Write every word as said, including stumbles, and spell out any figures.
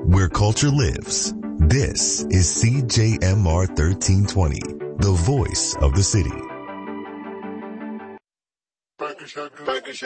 where culture lives. This is C J M R thirteen twenty, the voice of the city.